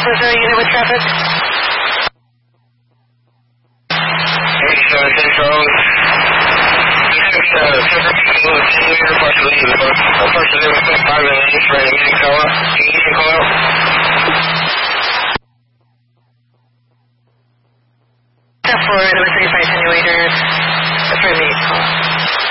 Missouri unit with traffic. 87 St. Charles. This is partially 5 minutes, right